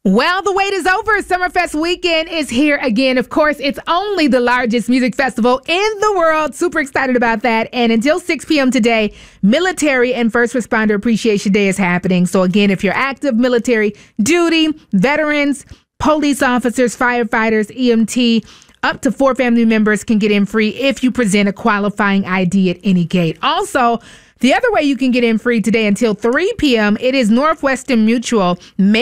Well, the wait is over. Summerfest weekend is here again. Of course, it's only the largest music festival in the world. Super excited about that. And until 6 p.m. today, Military and First Responder Appreciation Day is happening. So again, if you're active military duty, veterans, police officers, firefighters, EMT, up to 4 family members can get in free if you present a qualifying ID at any gate. Also, the other way you can get in free today until 3 p.m., it is Northwestern Mutual.